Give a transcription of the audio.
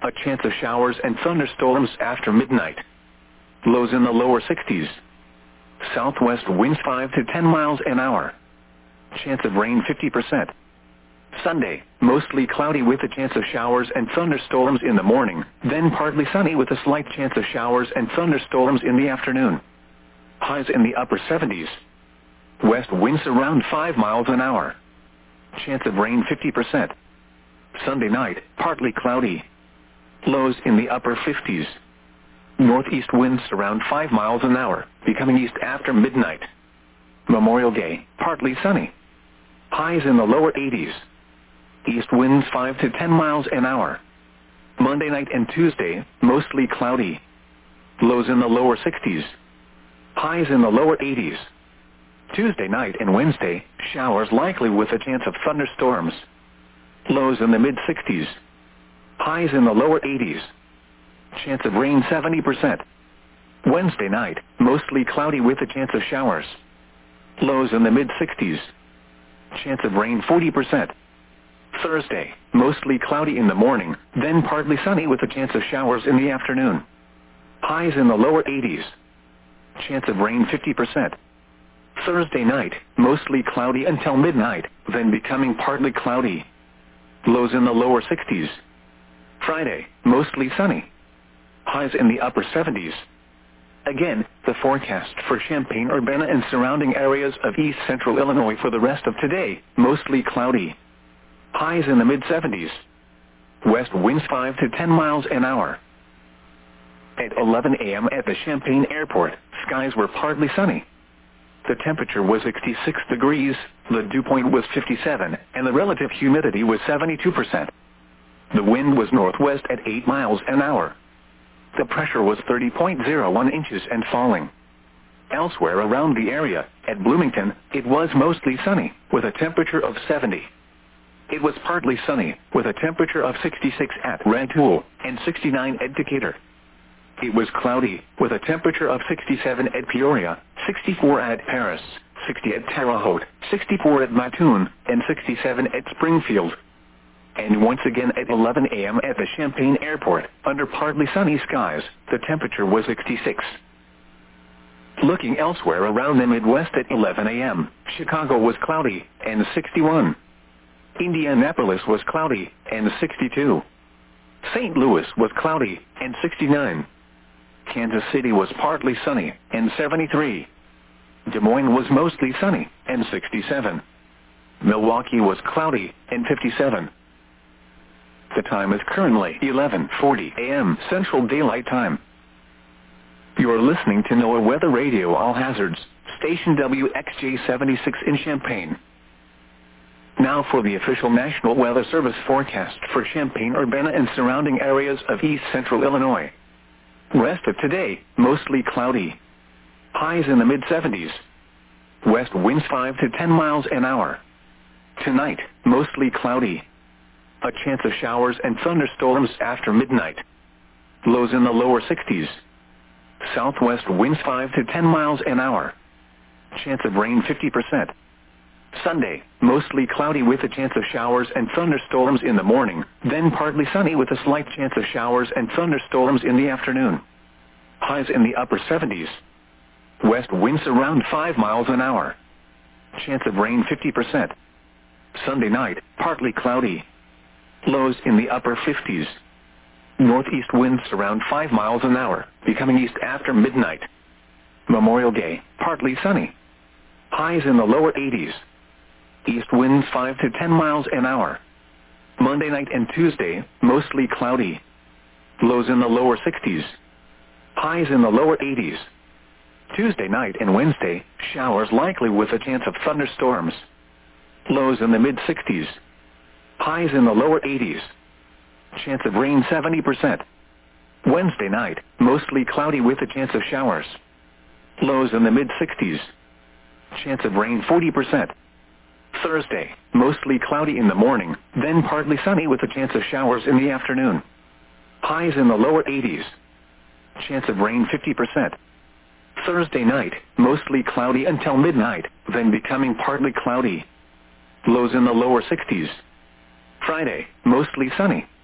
A chance of showers and thunderstorms after midnight. Lows in the lower 60s. Southwest winds 5 to 10 miles an hour. Chance of rain 50%. Sunday, mostly cloudy with a chance of showers and thunderstorms in the morning, then partly sunny with a slight chance of showers and thunderstorms in the afternoon. Highs in the upper 70s. West winds around 5 miles an hour. Chance of rain 50%. Sunday night, partly cloudy. Lows in the upper 50s. Northeast winds around 5 miles an hour, becoming east after midnight. Memorial Day, partly sunny. Highs in the lower 80s. East winds 5 to 10 miles an hour. Monday night and Tuesday, mostly cloudy. Lows in the lower 60s. Highs in the lower 80s. Tuesday night and Wednesday, showers likely with a chance of thunderstorms. Lows in the mid-60s. Highs in the lower 80s. Chance of rain 70%. Wednesday night, mostly cloudy with a chance of showers. Lows in the mid-60s. Chance of rain 40%. Thursday, mostly cloudy in the morning, then partly sunny with a chance of showers in the afternoon. Highs in the lower 80s. Chance of rain 50%. Thursday night, mostly cloudy until midnight, then becoming partly cloudy. Lows in the lower 60s. Friday, mostly sunny. Highs in the upper 70s. Again, the forecast for Champaign-Urbana and surrounding areas of east central Illinois for the rest of today, mostly cloudy. Highs in the mid-70s. West winds 5 to 10 miles an hour. At 11 a.m. at the Champaign Airport, skies were partly sunny. The temperature was 66 degrees, the dew point was 57, and the relative humidity was 72%. The wind was northwest at 8 miles an hour. The pressure was 30.01 inches and falling. Elsewhere around the area, at Bloomington, it was mostly sunny, with a temperature of 70. It was partly sunny, with a temperature of 66 at Rantoul, and 69 at Decatur. It was cloudy, with a temperature of 67 at Peoria, 64 at Paris, 60 at Terre Haute, 64 at Mattoon, and 67 at Springfield. And once again at 11 a.m. at the Champaign Airport, under partly sunny skies, the temperature was 66. Looking elsewhere around the Midwest at 11 a.m., Chicago was cloudy, and 61. Indianapolis was cloudy, and 62. St. Louis was cloudy, and 69. Kansas City was partly sunny, and 73. Des Moines was mostly sunny, and 67. Milwaukee was cloudy, and 57. The time is currently 11:40 a.m. Central Daylight Time. You are listening to NOAA Weather Radio All Hazards, station WXJ-76 in Champaign. Now for the official National Weather Service forecast for Champaign-Urbana and surrounding areas of east central Illinois. Rest of today, mostly cloudy. Highs in the mid-70s. West winds 5 to 10 miles an hour. Tonight, mostly cloudy. A chance of showers and thunderstorms after midnight. Lows in the lower 60s. Southwest winds 5 to 10 miles an hour. Chance of rain 50%. Sunday, mostly cloudy with a chance of showers and thunderstorms in the morning, then partly sunny with a slight chance of showers and thunderstorms in the afternoon. Highs in the upper 70s. West winds around 5 miles an hour. Chance of rain 50%. Sunday night, partly cloudy. Lows in the upper 50s. Northeast winds around 5 miles an hour, becoming east after midnight. Memorial Day, partly sunny. Highs in the lower 80s. East winds 5 to 10 miles an hour. Monday night and Tuesday, mostly cloudy. Lows in the lower 60s. Highs in the lower 80s. Tuesday night and Wednesday, showers likely with a chance of thunderstorms. Lows in the mid-60s. Highs in the lower 80s. Chance of rain 70%. Wednesday night, mostly cloudy with a chance of showers. Lows in the mid-60s. Chance of rain 40%. Thursday, mostly cloudy in the morning, then partly sunny with a chance of showers in the afternoon. Highs in the lower 80s. Chance of rain 50%. Thursday night, mostly cloudy until midnight, then becoming partly cloudy. Lows in the lower 60s. Friday, mostly sunny.